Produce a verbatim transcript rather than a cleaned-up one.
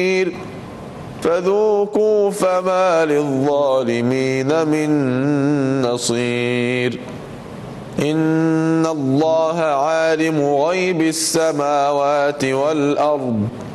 فذوقوا فما للظالمين من نصير إن الله عالم غيب السماوات والأرض